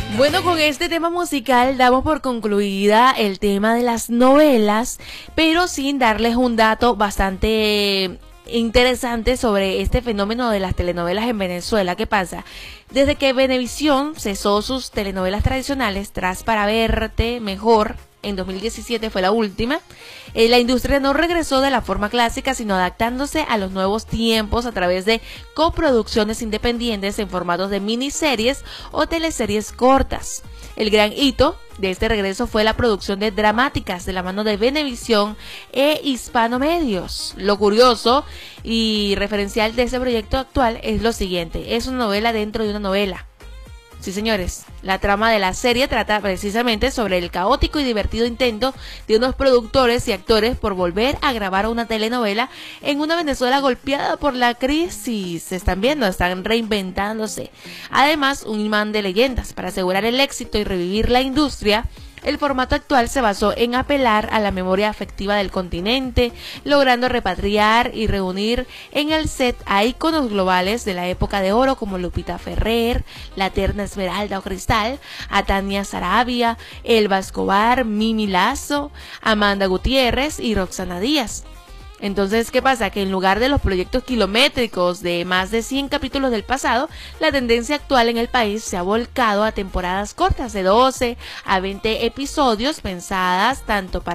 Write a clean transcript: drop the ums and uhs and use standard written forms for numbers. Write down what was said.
Bueno, con este tema musical damos por concluida el tema de las novelas, pero sin darles un dato bastante interesante sobre este fenómeno de las telenovelas en Venezuela. ¿Qué pasa? Desde que Venevisión cesó sus telenovelas tradicionales, tras Para Verte Mejor, en 2017 fue la última, la industria no regresó de la forma clásica, sino adaptándose a los nuevos tiempos a través de coproducciones independientes en formatos de miniseries o teleseries cortas. El gran hito de este regreso fue la producción de dramáticas de la mano de Venevisión e Hispano-Medios. Lo curioso y referencial de este proyecto actual es lo siguiente: es una novela dentro de una novela. Sí, señores, la trama de la serie trata precisamente sobre el caótico y divertido intento de unos productores y actores por volver a grabar una telenovela en una Venezuela golpeada por la crisis. Se están viendo, están reinventándose. Además, un imán de leyendas para asegurar el éxito y revivir la industria. El formato actual se basó en apelar a la memoria afectiva del continente, logrando repatriar y reunir en el set a íconos globales de la época de oro como Lupita Ferrer, la Terna Esmeralda o Cristal, a Tania Sarabia, Elba Escobar, Mimi Lazo, Amanda Gutiérrez y Roxana Díaz. Entonces, ¿qué pasa? Que en lugar de los proyectos kilométricos de más de 100 capítulos del pasado, la tendencia actual en el país se ha volcado a temporadas cortas de 12 a 20 episodios, pensadas tanto para